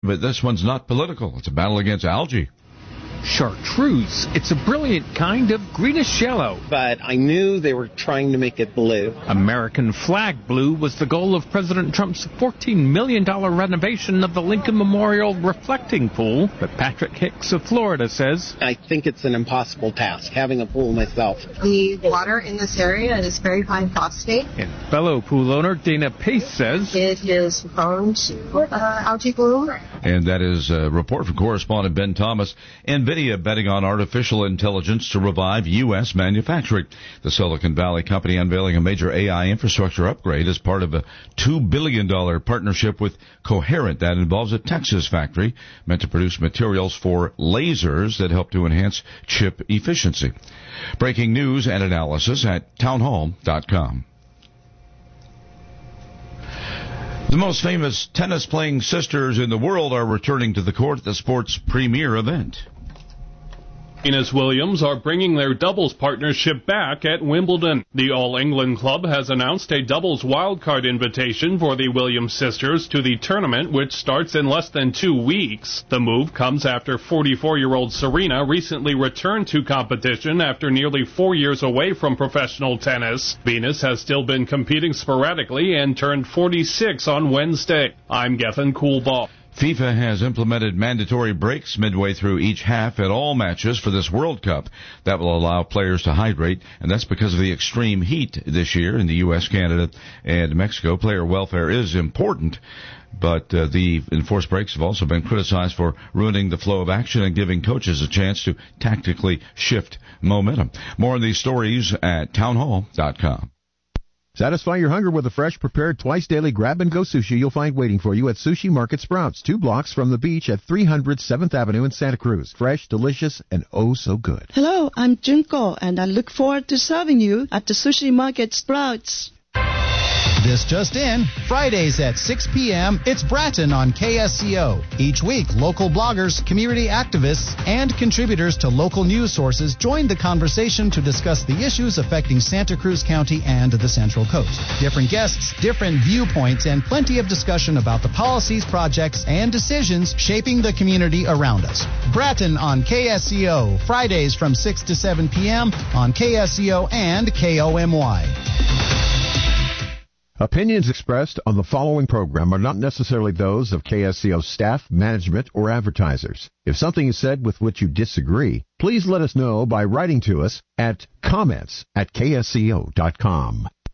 but this one's not political. It's a battle against algae. Chartreuse. It's a brilliant kind of greenish yellow. But I knew they were trying to make it blue. American flag blue was the goal of President Trump's $14 million renovation of the Lincoln Memorial reflecting pool. But Patrick Hicks of Florida says, I think it's an impossible task, having a pool myself. The water in this area is very high phosphate. And fellow pool owner Dana Pace says, it is prone to algae bloom. And that is a report from correspondent Ben Thomas. NVIDIA betting on artificial intelligence to revive U.S. manufacturing. The Silicon Valley company unveiling a major AI infrastructure upgrade as part of a $2 billion partnership with Coherent that involves a Texas factory meant to produce materials for lasers that help to enhance chip efficiency. Breaking news and analysis at townhall.com. The most famous tennis-playing sisters in the world are returning to the court at the sport's premier event. Venus Williams are bringing their doubles partnership back at Wimbledon. The All England Club has announced a doubles wildcard invitation for the Williams sisters to the tournament, which starts in less than 2 weeks. The move comes after 44-year-old Serena recently returned to competition after nearly 4 years away from professional tennis. Venus has still been competing sporadically and turned 46 on Wednesday. I'm Gethin Coolbaugh. FIFA has implemented mandatory breaks midway through each half at all matches for this World Cup. That will allow players to hydrate, and that's because of the extreme heat this year in the U.S., Canada, and Mexico. Player welfare is important, but the enforced breaks have also been criticized for ruining the flow of action and giving coaches a chance to tactically shift momentum. More on these stories at townhall.com. Satisfy your hunger with a fresh, prepared, twice-daily grab-and-go sushi you'll find waiting for you at Sushi Market Sprouts, 2 blocks from the beach at 300 7th Avenue in Santa Cruz. Fresh, delicious, and oh so good. Hello, I'm Junko, and I look forward to serving you at the Sushi Market Sprouts. This just in, Fridays at 6 p.m., it's Bratton on KSCO. Each week, local bloggers, community activists, and contributors to local news sources join the conversation to discuss the issues affecting Santa Cruz County and the Central Coast. Different guests, different viewpoints, and plenty of discussion about the policies, projects, and decisions shaping the community around us. Bratton on KSCO, Fridays from 6 to 7 p.m. on KSCO and KOMY. Opinions expressed on the following program are not necessarily those of KSCO staff, management, or advertisers. If something is said with which you disagree, please let us know by writing to us at comments@ksco.com.